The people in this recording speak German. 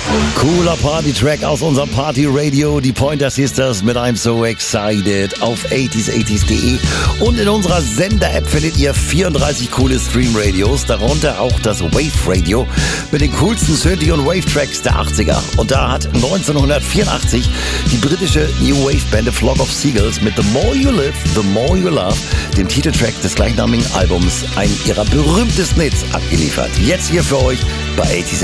Cooler Party-Track aus unserem Party-Radio, die Pointer Sisters mit I'm So Excited auf 80s80s.de und in unserer Sender-App findet ihr 34 coole Stream-Radios, darunter auch das Wave-Radio mit den coolsten Synthie- und Wave-Tracks der 80er. Und da hat 1984 die britische New Wave-Band A Flock of Seagulls mit The More You Live, The More You Love, dem Titeltrack des gleichnamigen Albums, einen ihrer berühmtesten Hits abgeliefert. Jetzt hier für euch bei 80s.